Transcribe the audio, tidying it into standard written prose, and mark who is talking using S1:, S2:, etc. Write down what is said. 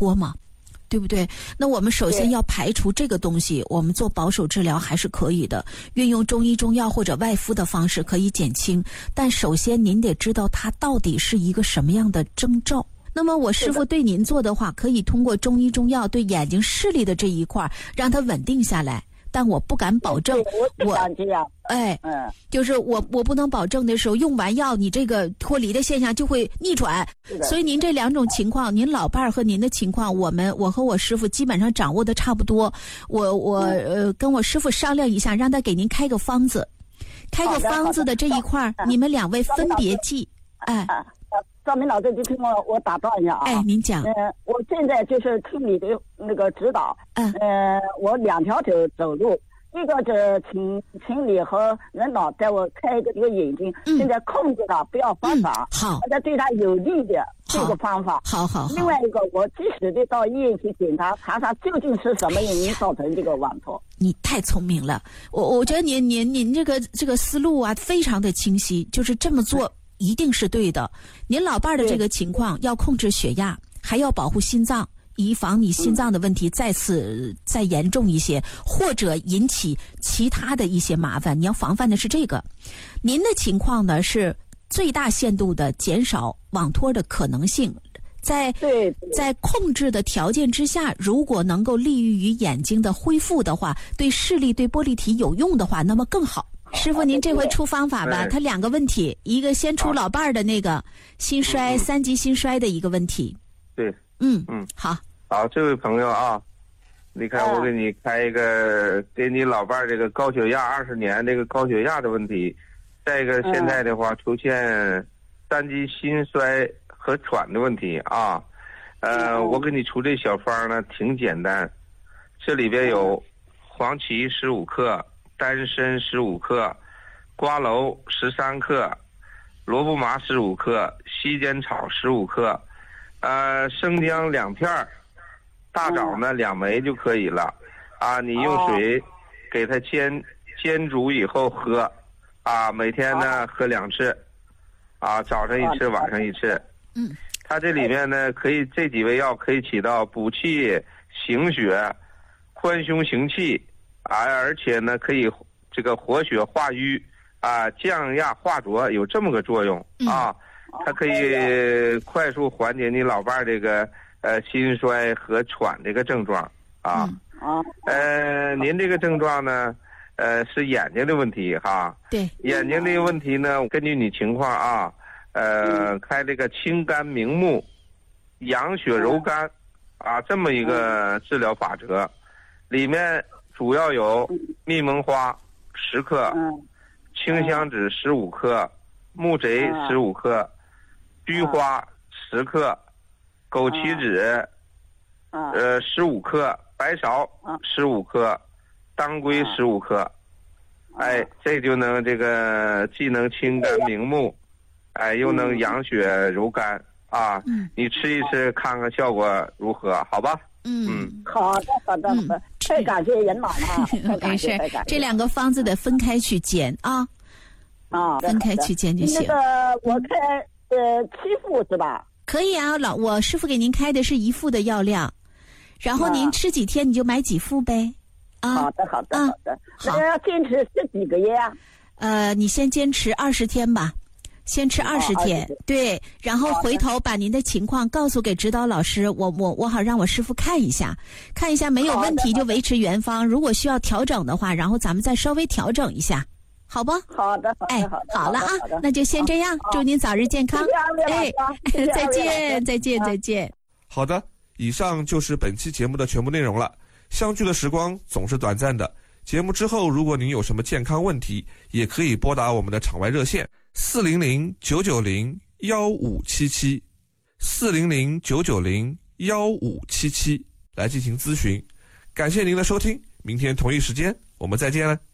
S1: 脱嘛，对不对？那我们首先要排除这个东西，我们做保守治疗还是可以的，运用中医中药或者外敷的方式可以减轻，但首先您得知道它到底是一个什么样的征兆。那么我师傅对您做的话，可以通过中医中药对眼睛视力的这一块让它稳定下来，但我不敢保证就是我不能保证的时候用完药你这个脱离的现象就会逆转。所以您这两种情况，您老伴儿和您的情况，我和我师傅基本上掌握的差不多。我跟我师傅商量一下，让他给您开个方子，开个方子的这一块你们两位分别记。
S2: 赵明老师，就听我打断一下啊！
S1: 您讲。
S2: 我现在就是听你的那个指导。我2条腿走路，一个是请你和人导带我开一个眼睛，现在控制它不要发傻，
S1: 好，
S2: 这对他有利的这个方法。
S1: 好。
S2: 另外一个，我及时的到医院去检查，查查究竟是什么原因造成这个网脱。
S1: 你太聪明了，我觉得您这个思路啊非常的清晰，就是这么做。一定是对的。您老伴儿的这个情况要控制血压，还要保护心脏，以防你心脏的问题再严重一些，或者引起其他的一些麻烦。你要防范的是这个。您的情况呢是最大限度的减少网脱的可能性，在控制的条件之下，如果能够利于眼睛的恢复的话，对视力对玻璃体有用的话，那么更好。师傅，您这回出方法吧。他2个问题，一个先出老伴儿的那个心衰3级心衰的一个问题。
S3: 对，
S1: 好，
S3: 这位朋友啊，你看我给你开一个，给你老伴儿这个高血压20年这个高血压的问题，再一个现在的话出现3级心衰和喘的问题啊。我给你出这小方呢挺简单，这里边有黄芪15克。丹参15克，瓜蒌13克，萝卜麻15克，西煎草15克，生姜2片，大枣呢2枚就可以了。你用水给它煎煮以后喝，每天呢喝2次，早上1次，晚上1次。它这里面呢这几味药可以起到补气行血、宽胸行气。而且呢，可以这个活血化瘀降压化浊，有这么个作用它可以快速缓解你老伴儿这个心衰和喘这个症状您这个症状呢是眼睛的问题哈。
S1: 对，
S3: 眼睛这个问题呢，根据你情况开这个清肝明目、养血柔肝这么一个治疗法则，里面。主要有蜜蒙花10克，清香脂15克，木贼15克，菊花10克，枸杞子15克，白芍15克，当归15克。这就能这个既能清肝明目，又能养血柔肝你吃一吃看看效果如何，好吧？
S2: 好的。太感谢人马了，
S1: 没事，这2个方子得分开去煎分开去煎就行。
S2: 那个我开7副是吧？
S1: 可以啊，我师傅给您开的是1副的药量，然后您吃几天你就买几副呗。
S2: 好的。那要坚持是几个月啊？
S1: 你先坚持20天吧。先吃20天，对，然后回头把您的情况告诉给指导老师，我好让我师傅看一下没有问题就维持原方，如果需要调整的话，然后咱们再稍微调整一下，好不？
S2: 好的。
S1: 好了那就先这样，祝您早日健康。再见。
S4: 好的，以上就是本期节目的全部内容了。相聚的时光总是短暂的，节目之后如果您有什么健康问题，也可以拨打我们的场外热线400-990-1577 400-990-1577来进行咨询。感谢您的收听，明天同一时间我们再见了。